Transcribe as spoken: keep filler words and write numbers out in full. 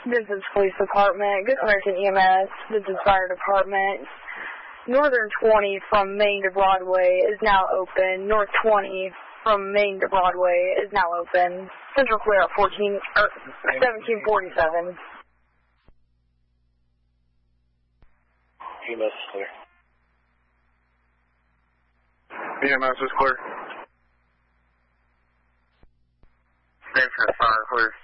This is Police Department, Good Samaritan E M S. This is Fire Department. Northern twenty from Main to Broadway is now open. North twenty from Main to Broadway is now open. Central clear at fourteen or seventeen forty-seven. E M S is clear. E M S is clear. Thanks for the fire clear.